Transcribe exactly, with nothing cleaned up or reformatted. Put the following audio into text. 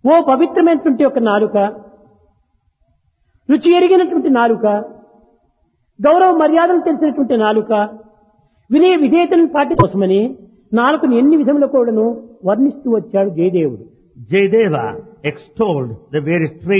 ఓ పవిత్రమైనటువంటి ఒక నాలుక, రుచి ఎరిగినటువంటి నాలుక, గౌరవ మర్యాదలు తెలిసినటువంటి నాలుక, వినయ విధేయతలను పాటించమని నాలుకను ఎన్ని విధముల కూడాను వర్ణిస్తూ వచ్చాడు జయదేవుడు. Jayadeva extolled the various traits